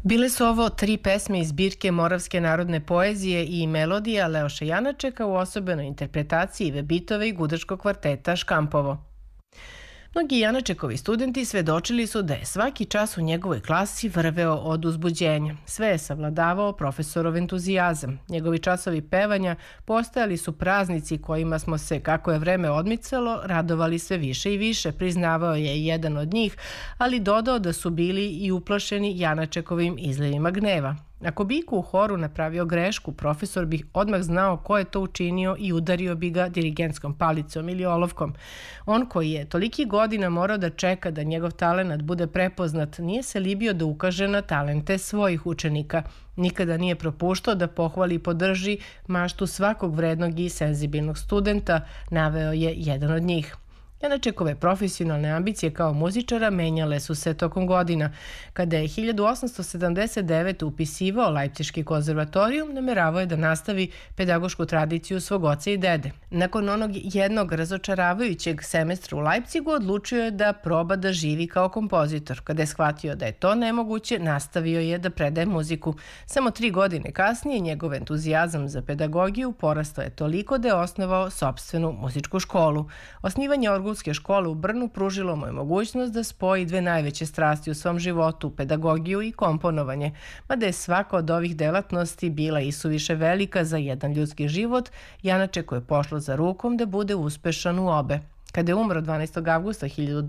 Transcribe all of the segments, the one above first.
Bile su ovo 3 pesme iz zbirke Moravske narodne poezije i melodija Leoša Janačeka u osobenoj interpretaciji Ive Bitove i gudačkog kvarteta Škampovo. Mnogi Janačekovi studenti svedočili su da je svaki čas u njegovoj klasi vrveo od uzbuđenja. Sve je savladavao profesorov entuzijazam. Njegovi časovi pevanja postajali su praznici kojima smo se, kako je vreme odmicalo, radovali sve više i više, priznavao je jedan od njih, ali dodao da su bili i uplašeni Janačekovim izlivima gneva. Ako bi iko u horu napravio grešku, profesor bi odmah znao ko je to učinio i udario bi ga dirigentskom palicom ili olovkom. On koji je toliki godina morao da čeka da njegov talenat bude prepoznat, nije se libio da ukaže na talente svojih učenika. Nikada nije propuštao da pohvali i podrži maštu svakog vrednog i senzibilnog studenta, naveo je jedan od njih. Janačekove profesionalne ambicije kao muzičara menjale su se tokom godina. Kada je 1879. upisivao Lajpciški konzervatorijum, nameravao je da nastavi pedagošku tradiciju svog oca i dede. Nakon onog jednog razočaravajućeg semestra u Lajpcigu, odlučio je da proba da živi kao kompozitor. Kada je shvatio da je to nemoguće, nastavio je da predaje muziku. Samo 3 godine kasnije njegov entuzijazam za pedagogiju porastao je toliko da je osnovao sopstvenu muzičku školu. Osnivanje orgulske škole u Brnu pružilo mu je mogućnost da spoji 2 najveće strasti u svom životu, pedagogiju i komponovanje, mada je svaka od ovih delatnosti bila isuviše velika za jedan ljudski život, Janačeku je pošlo za rukom da bude uspešan u obe. Kada je umro 12. avgusta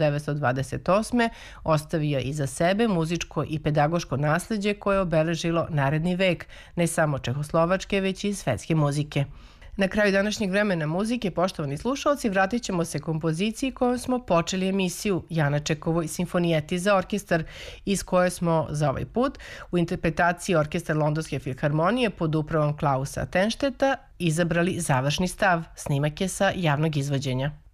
1928. ostavio iza sebe muzičko i pedagoško nasleđe koje je obeležilo naredni vek, ne samo čehoslovačke, već i svetske muzike. Na kraju današnjeg vremena muzike, poštovani slušalci, vratit ćemo se kompoziciji kojom smo počeli emisiju, Janačekovoj simfonijeti za orkestar, iz koje smo za ovaj put u interpretaciji Orkestar Londonske filharmonije pod upravom Klausa Tenšteta izabrali završni stav. Snimak je sa javnog izvođenja.